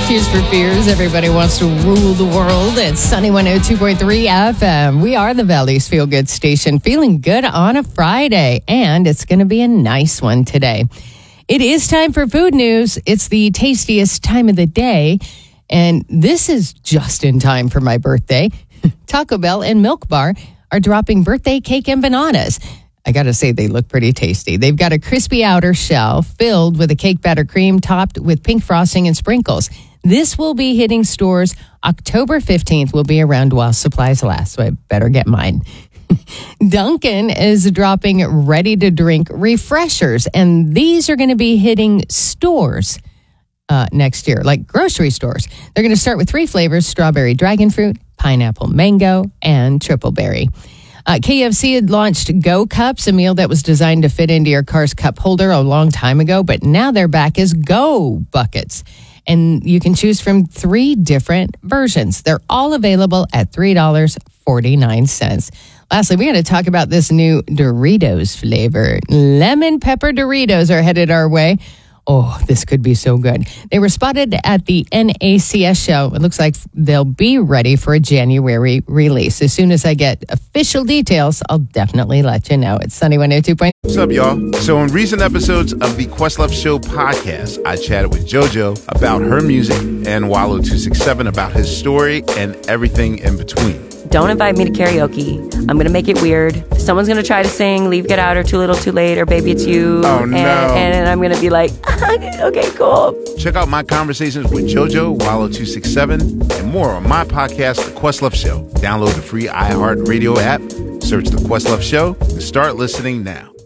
Tears for Fears. Everybody wants to rule the world. It's Sunny 102.3 FM. We are the Valley's Feel Good station, feeling good on a Friday, and it's going to be a nice one today. It is time for food news. It's the tastiest time of the day, and this is just in time for my birthday. Taco Bell and Milk Bar are dropping birthday cake and bananas. I got to say, they look pretty tasty. They've got a crispy outer shell filled with a cake batter cream topped with pink frosting and sprinkles. This will be hitting stores October 15th. Will be around while supplies last, so I better get mine. Dunkin' is dropping ready-to-drink refreshers, and these are going to be hitting stores next year, like grocery stores. They're going to start with 3 flavors: strawberry dragon fruit, pineapple mango, and triple berry. KFC had launched Go Cups, a meal that was designed to fit into your car's cup holder a long time ago, but now they're back as Go Buckets. And you can choose from 3 different versions. They're all available at $3.49. Lastly, we got to talk about this new Doritos flavor. Lemon pepper Doritos are headed our way. Oh, this could be so good. They were spotted at the NACS show. It looks like they'll be ready for a January release. As soon as I get official details, I'll definitely let you know. It's Sunny 102. What's up, y'all? So in recent episodes of the Questlove Show podcast, I chatted with JoJo about her music and Wallo267 about his story and everything in between. Don't invite me to karaoke. I'm going to make it weird. Someone's going to try to sing Leave, Get Out, or Too Little, Too Late, or Baby, It's You. Oh, no. And I'm going to be like, okay, cool. Check out my conversations with JoJo, Wallo267, and more on my podcast, The Questlove Show. Download the free iHeartRadio app, search The Questlove Show, and start listening now.